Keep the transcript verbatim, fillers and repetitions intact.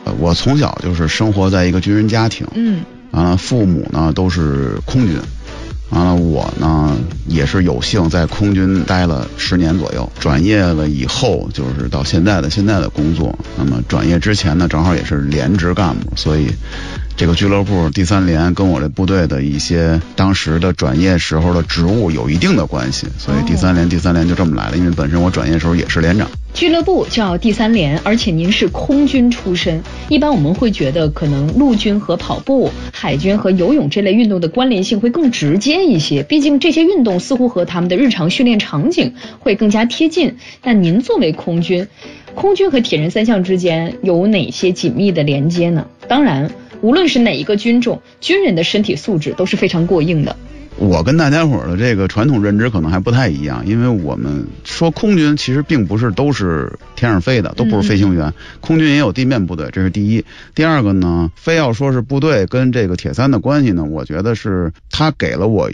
呃，我从小就是生活在一个军人家庭， 嗯， 啊，父母呢都是空军。完了，我呢也是有幸在空军待了十年左右，转业了以后就是到现在的现在的工作。那么转业之前呢，正好也是连职干部，所以这个俱乐部第三连跟我这部队的一些当时的转业时候的职务有一定的关系，所以第三连第三连就这么来了。因为本身我转业的时候也是连长。 俱乐部叫第三连，而且您是空军出身，一般我们会觉得可能陆军和跑步、海军和游泳这类运动的关联性会更直接一些，毕竟这些运动似乎和他们的日常训练场景会更加贴近。但您作为空军，空军和铁人三项之间有哪些紧密的连接呢？当然，无论是哪一个军种，军人的身体素质都是非常过硬的。 我跟大家伙的这个传统认知可能还不太一样，因为我们说空军其实并不是都是天上飞的，都不是飞行员，嗯、空军也有地面部队，这是第一。第二个呢，非要说是部队跟这个铁三的关系呢，我觉得是他给了我